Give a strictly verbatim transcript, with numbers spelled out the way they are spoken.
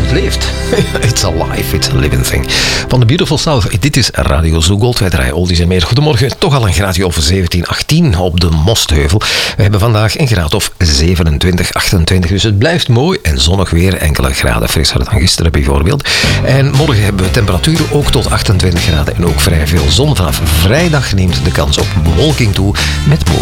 het leeft. It's alive, it's a living thing. Van The Beautiful South. Dit is Radio Zoogold. Wij draaien oldies en meer. Goedemorgen. Toch al een graadje of zeventien, achttien op de Mostheuvel. We hebben vandaag een graad of zevenentwintig, achtentwintig. Dus het blijft mooi en zonnig weer. Enkele graden frisser dan gisteren bijvoorbeeld. En morgen hebben we temperaturen ook tot achtentwintig graden. En ook vrij veel zon. Vanaf vrijdag neemt de kans op bewolking toe met